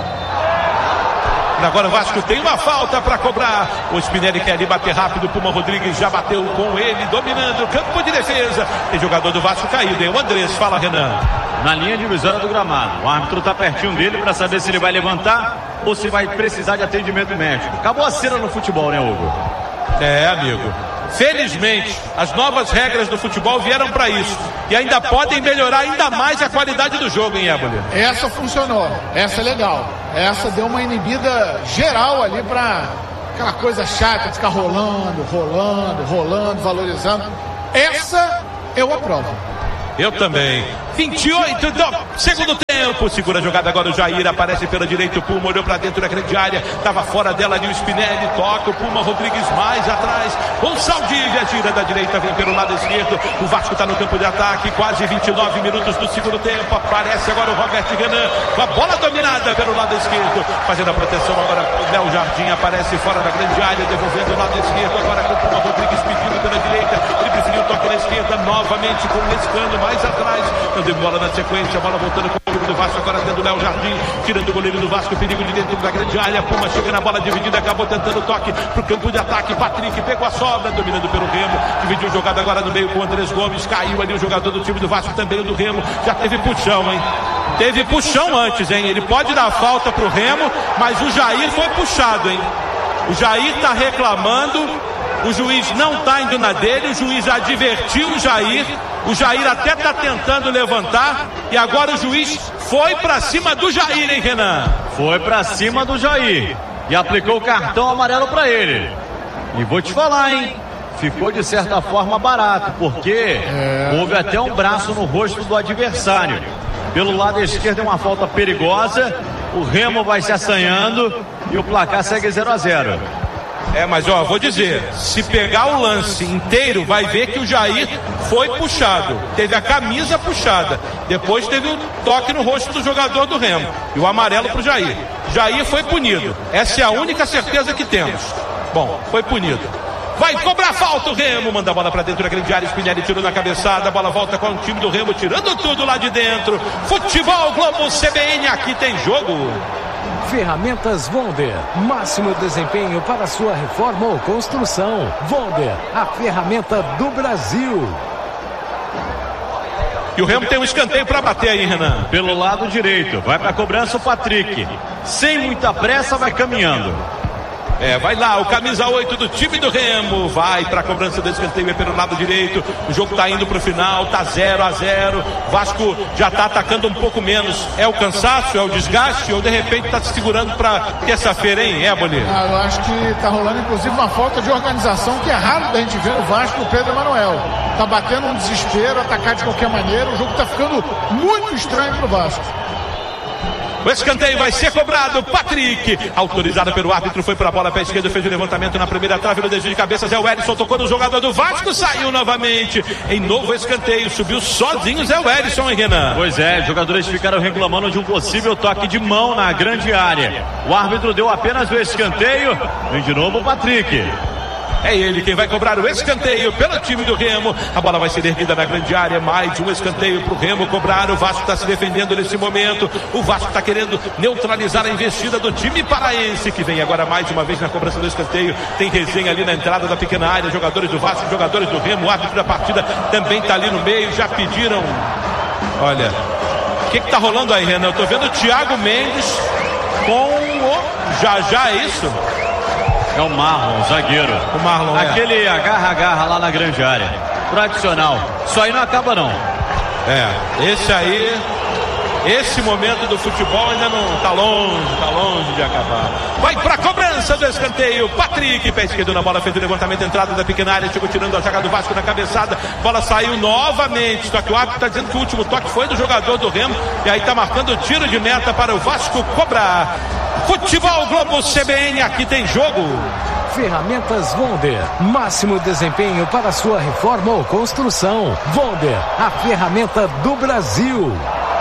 Agora o Vasco tem uma falta para cobrar. O Spinelli quer ali bater rápido. Puma Rodrigues já bateu com ele, dominando o campo de defesa. Tem jogador do Vasco caído, hein? O Andrés, fala, Renan. Na linha divisória do gramado. O árbitro está pertinho dele para saber se ele vai levantar ou se vai precisar de atendimento médico. Acabou a cena no futebol, né, Hugo? É, amigo. Felizmente, as novas regras do futebol vieram para isso. E ainda podem melhorar ainda mais a qualidade do jogo, hein, Éboli? Essa funcionou. Essa é legal. Essa deu uma inibida geral ali para aquela coisa chata de ficar rolando, rolando, rolando, valorizando. Essa eu aprovo. Eu também. vinte e oito do segundo tempo. Segura a jogada agora o Jair. Aparece pela direita o Puma. Olhou pra dentro da grande área. Tava fora dela ali o Spinelli. Toca o Puma Rodrigues mais atrás. O Saldívia gira da direita. Vem pelo lado esquerdo. O Vasco tá no campo de ataque. Quase vinte e nove minutos do segundo tempo. Aparece agora o Robert Renan. Com a bola dominada pelo lado esquerdo. Fazendo a proteção agora. O Léo Jardim aparece fora da grande área. Devolvendo o lado esquerdo. Agora com o Puma Rodrigues pedindo pela direita. Ele preferiu o toque na esquerda. Novamente com o Lescano mais atrás. Não deu bola na sequência, a bola voltando com o goleiro do Vasco, agora tendo o Léo Jardim, tirando o goleiro do Vasco, perigo de dentro da grande área. Puma chega na bola dividida, acabou tentando o toque pro campo de ataque. Patrick pegou a sobra, dominando pelo Remo, dividiu jogada agora no meio com o Andrés Gomes, caiu ali o jogador do time do Vasco, também o do Remo. Já teve puxão, hein? Teve puxão antes, hein? Ele pode dar falta pro Remo, mas o Jair foi puxado, hein? O Jair tá reclamando, o juiz não tá indo na dele, o juiz advertiu o Jair. O Jair até tá tentando levantar e agora o juiz foi pra cima do Jair, hein, Renan? Foi pra cima do Jair e aplicou o cartão amarelo pra ele. E vou te falar, hein? Ficou de certa forma barato, porque é... houve até um braço no rosto do adversário. Pelo lado esquerdo é uma falta perigosa. O Remo vai se assanhando e o placar segue zero a zero. É, mas ó, vou dizer, se pegar o lance inteiro, vai ver que o Jair foi puxado, teve a camisa puxada, depois teve o toque no rosto do jogador do Remo, e o amarelo pro Jair. Jair foi punido, essa é a única certeza que temos. Bom, foi punido. Vai cobrar falta o Remo, manda a bola pra dentro da grande área, Spinelli tirou na cabeçada, a bola volta com o time do Remo, tirando tudo lá de dentro. Futebol Globo C B N, aqui tem jogo. Ferramentas Vonder, máximo desempenho para sua reforma ou construção. Vonder, a ferramenta do Brasil. E o Remo tem um escanteio para bater aí, Renan. Pelo lado direito, vai para a cobrança o Patrick. Sem muita pressa, vai caminhando. É, vai lá, o camisa oito do time do Remo, vai pra cobrança do escanteio pelo lado direito, o jogo tá indo pro final, tá zero a zero, Vasco já tá atacando um pouco menos, é o cansaço, é o desgaste, ou de repente tá se segurando pra terça-feira, hein, Éboli? Ah, eu acho que tá rolando inclusive uma falta de organização que é raro da gente ver no Vasco, o Pedro Emanuel, tá batendo um desespero, atacar de qualquer maneira, o jogo tá ficando muito estranho pro Vasco. O escanteio vai ser cobrado, Patrick, autorizado pelo árbitro, foi para a bola, pé esquerdo, fez o levantamento na primeira trave, no desvio de cabeça, Zé Wellison tocou no jogador do Vasco, saiu novamente, em novo escanteio, subiu sozinho Zé Wellison, hein, Renan? Pois é, os jogadores ficaram reclamando de um possível toque de mão na grande área, o árbitro deu apenas o escanteio, vem de novo o Patrick. É ele quem vai cobrar o escanteio pelo time do Remo. A bola vai ser erguida na grande área. Mais um escanteio para o Remo cobrar. O Vasco está se defendendo nesse momento. O Vasco está querendo neutralizar a investida do time paraense, que vem agora mais uma vez na cobrança do escanteio. Tem resenha ali na entrada da pequena área. Jogadores do Vasco, jogadores do Remo. O árbitro da partida também está ali no meio. Já pediram. Olha, o que está rolando aí, Renan? Eu estou vendo o Thiago Mendes com o Jajá, é isso? É o Marlon, zagueiro. O Marlon, aquele é. agarra-agarra lá na grande área. Tradicional. Isso aí não acaba, não. É, esse aí, esse momento do futebol ainda não tá longe, tá longe de acabar. Vai pra cobrança do escanteio. Patrick, pé esquerdo na bola, fez o levantamento, entrada da pequena área, chegou tirando a zaga do Vasco na cabeçada. Bola saiu novamente. Só que o árbitro tá dizendo que o último toque foi do jogador do Remo. E aí tá marcando o tiro de meta para o Vasco cobrar. Futebol Globo C B N, aqui tem jogo. Ferramentas Vonder, máximo desempenho para sua reforma ou construção. Vonder, a ferramenta do Brasil.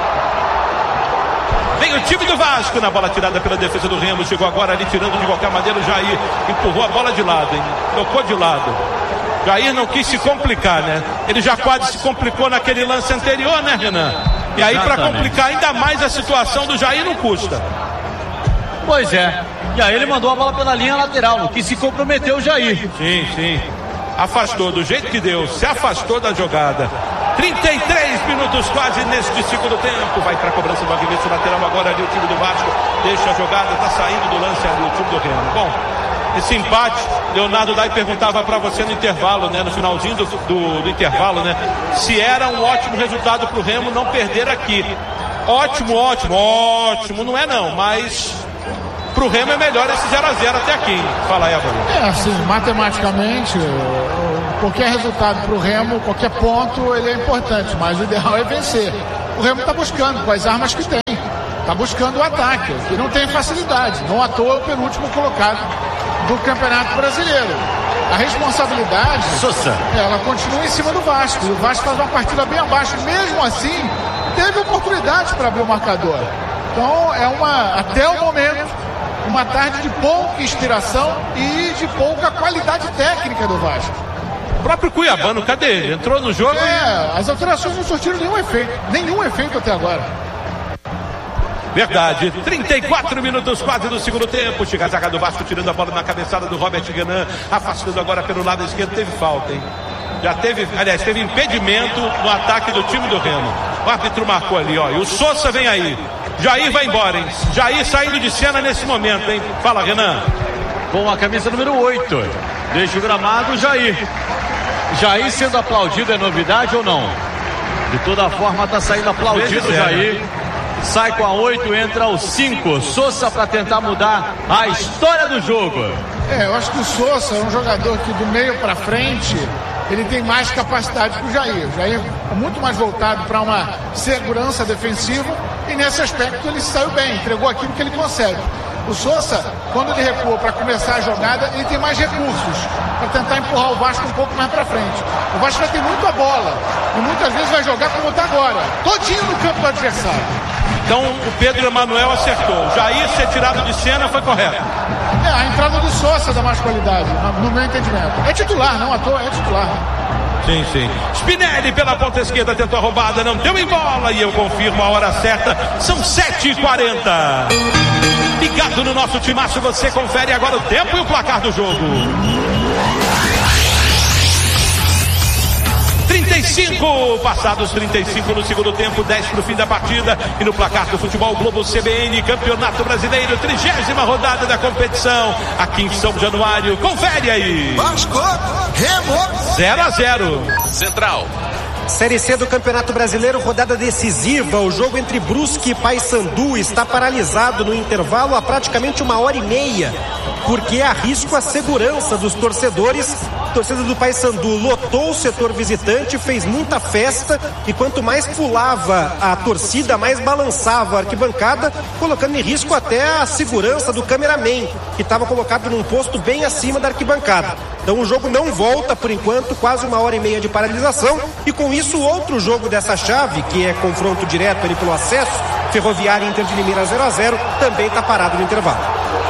Vem o time do Vasco na bola tirada pela defesa do Remo. Chegou agora ali tirando de qualquer maneira o Jair. Empurrou a bola de lado, hein? Tocou de lado. Jair não quis se complicar, né? Ele já quase se complicou naquele lance anterior, né, Renan? E aí, para complicar ainda mais a situação do Jair, não custa. Pois é. E aí ele mandou a bola pela linha lateral, no que se comprometeu o Jair. Sim, sim. Afastou do jeito que deu, se afastou da jogada. trinta e três minutos quase neste segundo tempo. Vai para a cobrança do arremesso lateral agora ali o time do Vasco. Deixa a jogada, está saindo do lance ali o time do Remo. Bom, esse empate, Leonardo Dai perguntava para você no intervalo, né, no finalzinho do, do, do intervalo, né, se era um ótimo resultado para o Remo não perder aqui. Ótimo, ótimo, ótimo, não é não, mas para o Remo é melhor esse zero a zero até aqui. Fala aí, Avalio. É, assim, matematicamente, qualquer resultado para o Remo, qualquer ponto, ele é importante, mas o ideal é vencer. O Remo está buscando com as armas que tem, está buscando o ataque, que não tem facilidade, não à toa o penúltimo colocado do Campeonato Brasileiro. A responsabilidade, Sousa, ela continua em cima do Vasco. O Vasco faz uma partida bem abaixo, mesmo assim, teve oportunidade para abrir o marcador. Então, é uma, até o momento, uma tarde de pouca inspiração e de pouca qualidade técnica do Vasco. O próprio Cuiabano, cadê ele? Entrou no jogo É, e... as alterações não surtiram nenhum efeito. Nenhum efeito até agora. Verdade, trinta e quatro minutos quase do segundo tempo. Chega a zaga do Vasco tirando a bola na cabeçada do Robert Renan, afastando agora pelo lado esquerdo. Teve falta, hein? Já teve, aliás, teve impedimento no ataque do time do Remo. O árbitro marcou ali, ó. E o Sousa vem aí. Jair vai embora, hein? Jair saindo de cena nesse momento, hein? Fala, Renan. Com a camisa número oito. Deixa o gramado, Jair. Jair sendo aplaudido é novidade ou não? De toda forma, tá saindo aplaudido o Jair. Sai com a oito, entra o cinco. Sousa para tentar mudar a história do jogo. É, eu acho que o Sousa é um jogador que do meio para frente ele tem mais capacidade que o Jair. O Jair é muito mais voltado para uma segurança defensiva e nesse aspecto ele saiu bem, entregou aquilo que ele consegue. O Sousa, quando ele recua para começar a jogada, ele tem mais recursos para tentar empurrar o Vasco um pouco mais para frente. O Vasco vai ter muita bola e muitas vezes vai jogar como está agora, todinho no campo do adversário. Então o Pedro Emanuel acertou. O Jair ser tirado de cena foi correto. É, a entrada do Sousa dá mais qualidade, no meu entendimento. É titular, não à toa, é titular. Sim, sim. Spinelli pela ponta esquerda tentou a roubada, não deu em bola e eu confirmo a hora certa, são sete e quarenta. Ligado no nosso timaço, você confere agora o tempo e o placar do jogo. trinta e cinco, passados trinta e cinco no segundo tempo, dez para o fim da partida. E no placar do Futebol Globo C B N, Campeonato Brasileiro, trigésima rodada da competição, aqui em São Januário. Confere aí. Vasco, Remo. zero a zero. Central. Série C do Campeonato Brasileiro, rodada decisiva. O jogo entre Brusque e Paysandu está paralisado no intervalo há praticamente uma hora e meia, porque há risco à segurança dos torcedores. A torcida do Paysandu lotou o setor visitante, fez muita festa e quanto mais pulava a torcida, mais balançava a arquibancada, colocando em risco até a segurança do cameraman, que estava colocado num posto bem acima da arquibancada. Então o jogo não volta por enquanto, quase uma hora e meia de paralisação, e com isso o outro jogo dessa chave, que é confronto direto ali pelo acesso, Ferroviária e Inter de Limeira zero a zero, também está parado no intervalo.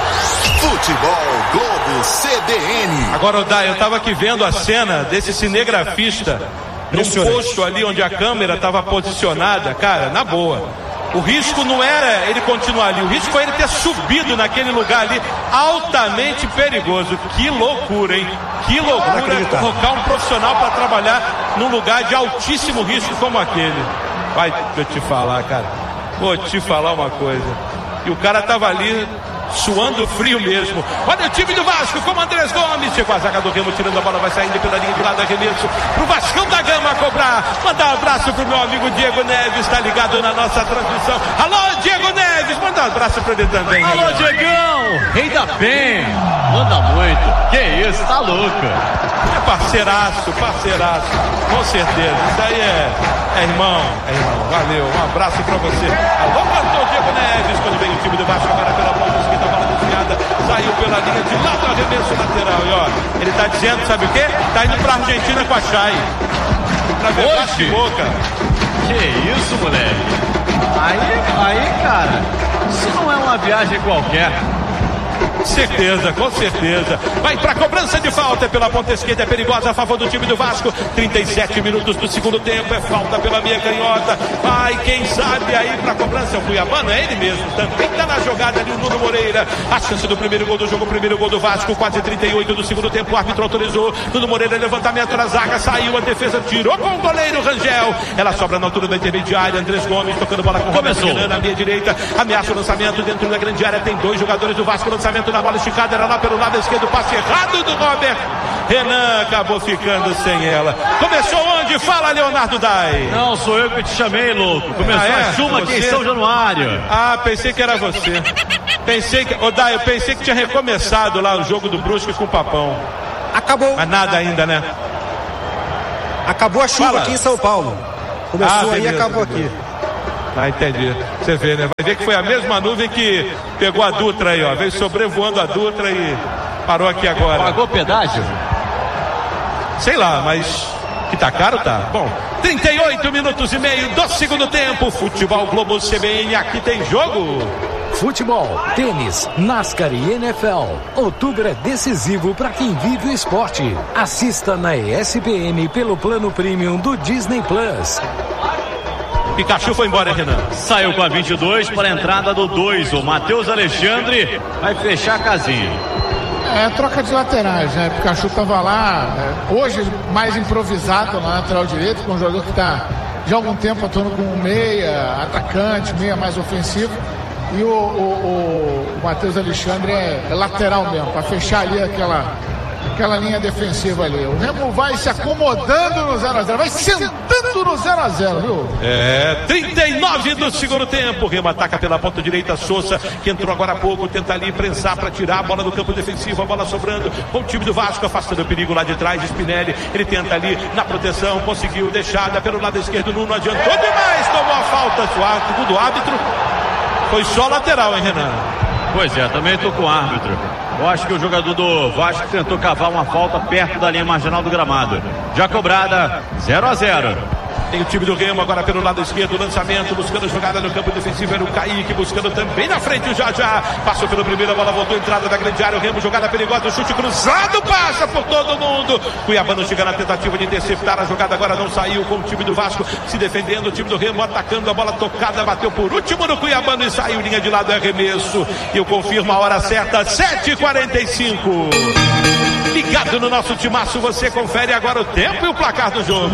Futebol Globo C B N. Agora, Odai, eu estava aqui vendo a cena desse cinegrafista num posto ali onde a câmera estava posicionada, cara, na boa. O risco não era ele continuar ali, o risco foi ele ter subido naquele lugar ali, altamente perigoso. Que loucura, hein? Que loucura colocar um profissional para trabalhar num lugar de altíssimo risco como aquele. Vai, deixa eu te falar, cara. Vou te falar uma coisa. E o cara tava ali suando frio mesmo. Olha o time do Vasco com o Andrés Gomes. Chegou a zaga do Remo, tirando a bola, vai saindo pela linha de lado, arremesso pro Vascão da Gama cobrar. Mandar um abraço pro meu amigo Diego Neves, tá ligado na nossa transmissão. Alô, Diego Neves, manda um abraço pra ele também. Alô, Diegão, rei da penha. Manda muito. Que isso, tá louco. É parceiraço, parceiraço. Com certeza. Isso aí é, é irmão, é irmão. Valeu, um abraço pra você. Alô, cantor Diego Neves, quando vem o time do Vasco agora pela ponta esquerda, a bola desviada, saiu pela linha de lado, arremesso lateral. E ó, ele tá dizendo, sabe o quê? Tá indo pra Argentina com a Chay. Pra ver bate boca. Que isso, moleque. Aí, aí, cara, isso não é uma viagem qualquer. certeza, com certeza. Vai pra cobrança de falta pela ponta esquerda, é perigosa a favor do time do Vasco. trinta e sete minutos do segundo tempo, é falta pela meia canhota. Vai, quem sabe aí pra cobrança é o Cuiabano, é ele mesmo. Também tá na jogada ali o Nuno Moreira. A chance do primeiro gol do jogo, o primeiro gol do Vasco, quase trinta e oito do segundo tempo. O árbitro autorizou. Nuno Moreira, levantamento na zaga, saiu, a defesa tirou com o goleiro Rangel. Ela sobra na altura da intermediária. Andrés Gomes tocando bola com o Roberto Renan na meia direita. Ameaça o lançamento dentro da grande área. Tem dois jogadores do Vasco. Lançamento na bola esticada. Era lá pelo lado esquerdo. Passe errado do Robert. Renan acabou ficando sem ela. Começou onde? Fala, Leonardo Dai. Não, sou eu que te chamei, louco. Começou ah, é? a chuva aqui em São Januário. Ah, pensei que era você. Pensei que... Ô, Dai, eu pensei que tinha recomeçado lá o jogo do Brusque com o Papão. Acabou. Mas nada ainda, né? Acabou a chuva Fala. aqui em São Paulo. Começou ah, aí e acabou aqui. Ah, entendi. Você vê, né? Vai ver que foi a mesma nuvem que pegou a Dutra aí, ó. Veio sobrevoando a Dutra e parou aqui agora. Pagou pedágio? Sei lá, mas que tá caro, tá? Bom, trinta e oito minutos e meio do segundo tempo. Futebol Globo C B N, aqui tem jogo. Futebol, tênis, NASCAR e N F L. Outubro é decisivo para quem vive o esporte. Assista na E S P N pelo plano premium do Disney Plus. Pikachu foi embora, Renan. Saiu com a vinte e dois para a entrada do dois. O Matheus Alexandre vai fechar a casinha. É, troca de laterais, né? Pikachu estava lá, é, hoje mais improvisado na lateral direito, com um jogador que está já há algum tempo atuando com um meia, atacante, meia mais ofensivo. E o, o, o, o Matheus Alexandre é, é lateral mesmo, para fechar ali aquela, aquela linha defensiva ali. O Remo vai se acomodando no zero a zero, vai sentando no zero a zero, viu? É, trinta e nove do segundo tempo. O Remo ataca pela ponta direita, Souza, que entrou agora há pouco, tenta ali prensar para tirar a bola do campo defensivo, a bola sobrando com o time do Vasco, afastando o perigo lá de trás. Spinelli, ele tenta ali na proteção, conseguiu deixada pelo lado esquerdo, Nuno adiantou demais, tomou a falta do árbitro. Foi só lateral, hein, Renan? Pois é, também estou com o árbitro. Eu acho que o jogador do Vasco tentou cavar uma falta perto da linha marginal do gramado. Já cobrada, zero a zero. Tem o time do Remo agora pelo lado esquerdo, lançamento, buscando jogada no campo defensivo, era o Kaique, buscando também na frente o Jajá, passou pelo primeiro, a bola voltou, entrada da grande área, o Remo, jogada perigosa, o chute cruzado, passa por todo mundo, Cuiabano chega na tentativa de interceptar, a jogada agora não saiu, com o time do Vasco se defendendo, o time do Remo atacando, a bola tocada, bateu por último no Cuiabano e saiu, linha de lado, é arremesso, e eu confirmo a hora certa, sete e quarenta e cinco. Ligado no nosso timaço, você confere agora o tempo e o placar do jogo.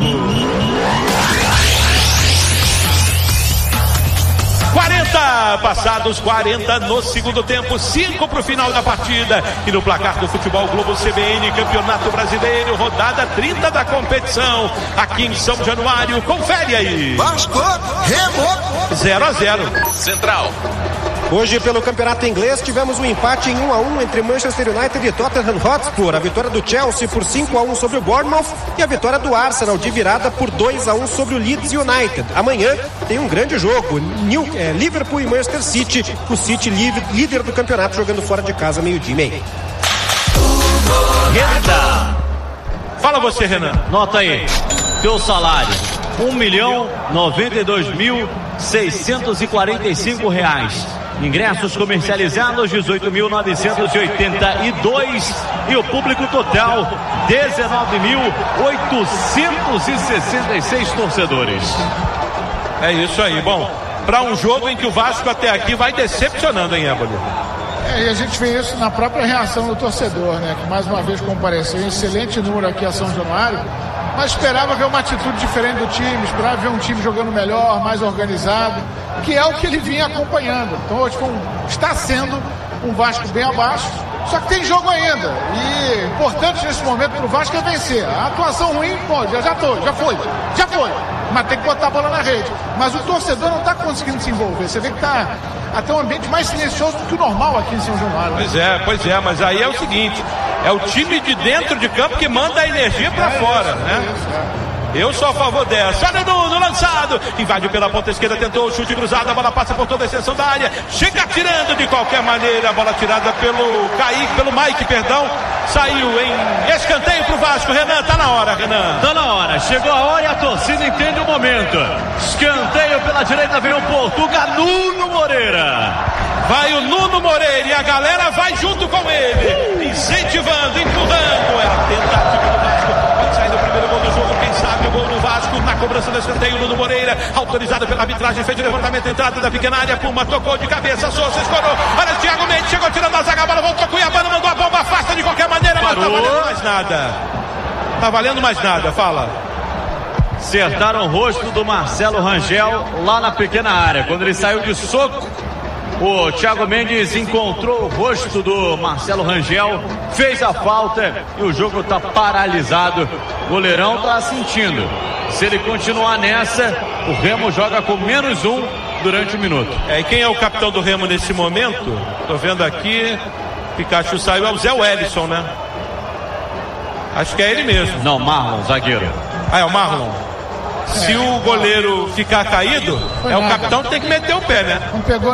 quarenta, passados quarenta no segundo tempo, cinco para o final da partida. E no placar do Futebol Globo C B N, Campeonato Brasileiro, rodada trinta da competição, aqui em São Januário, confere aí. Vasco, Remo, zero a zero. Central. Hoje, pelo campeonato inglês, tivemos um empate em um a um entre Manchester United e Tottenham Hotspur, a vitória do Chelsea por cinco a um sobre o Bournemouth e a vitória do Arsenal de virada por dois a um sobre o Leeds United. Amanhã tem um grande jogo, New, é, Liverpool e Manchester City, o City líder do campeonato jogando fora de casa, meio-dia e meia. Renda. Fala você, Renan. Nota aí, teu salário, um milhão noventa e dois mil seiscentos e quarenta e cinco reais. Ingressos comercializados dezoito mil novecentos e oitenta e dois e o público total dezenove mil oitocentos e sessenta e seis torcedores. É isso aí, bom, para um jogo em que o Vasco até aqui vai decepcionando, hein, Éboli? É, e a gente vê isso na própria reação do torcedor, né, que mais uma vez compareceu, um excelente número aqui a São Januário, mas esperava ver uma atitude diferente do time, esperava ver um time jogando melhor, mais organizado, que é o que ele vinha acompanhando. Então hoje foi um, está sendo um Vasco bem abaixo, só que tem jogo ainda. E importante nesse momento para o Vasco é vencer. A atuação ruim, pô, já, já, tô, já foi, já foi. Mas tem que botar a bola na rede. Mas o torcedor não está conseguindo se envolver. Você vê que está até um ambiente mais silencioso do que o normal aqui em São Januário. Pois é, pois é, mas aí é o seguinte, é o time de dentro de campo que manda a energia para é fora, isso, né? É isso, é. Eu sou a favor dessa. Olha o Nuno lançado. Invade pela ponta esquerda, tentou o chute cruzado. A bola passa por toda a extensão da área. Chega tirando de qualquer maneira. A bola tirada pelo Kaique, pelo Mike, perdão. Saiu em escanteio pro Vasco. Renan, tá na hora, Renan. Tá na hora. Chegou a hora e a torcida entende o momento. Escanteio pela direita, vem o Portuga, Nuno Moreira. Vai o Nuno Moreira e a galera vai junto com ele. Incentivando, empurrando. É a tentativa do Vasco. Pode sair do primeiro gol do jogo. Quem sabe o gol do Vasco na cobrança do escanteio. Nuno Moreira, autorizado pela arbitragem, fez o levantamento, entrada da pequena área. Puma tocou de cabeça, Souza escorou. Olha o Thiago Mendes, chegou tirando a zaga, a bola voltou. Cuiabano mandou a bomba, afasta de qualquer maneira, mas Parou. tá valendo mais nada. Tá valendo mais nada, fala. Acertaram o rosto do Marcelo Rangel lá na pequena área. Quando ele saiu de soco, o Thiago Mendes encontrou o rosto do Marcelo Rangel, fez a falta e o jogo está paralisado. O goleirão está sentindo. Se ele continuar nessa, o Remo joga com menos um durante o minuto. É, e quem é o capitão do Remo nesse momento? Tô vendo aqui, Pikachu saiu, é o Zé Wellison, né? Acho que é ele mesmo. Não, Marlon, zagueiro. Ah, é o Marlon. Se o goleiro ficar caído, é o capitão que tem que meter o pé, né? Não pegou